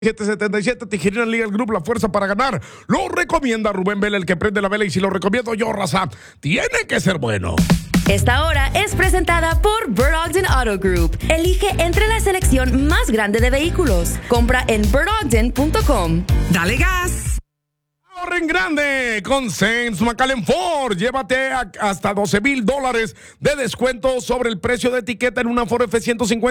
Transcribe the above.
777 Tijerina Legal Group, la fuerza para ganar. Lo recomienda Rubén Vela, el que prende la vela, y si lo recomiendo yo, raza, tiene que ser bueno. Esta hora es presentada por Bird Ogden Auto Group. Elige entre la selección más grande de vehículos. Compra en birdogden.com. ¡Dale gas! Ahorra en grande con Sainz McAllen Ford. Llévate hasta $12,000 de descuento sobre el precio de etiqueta en una Ford F-150.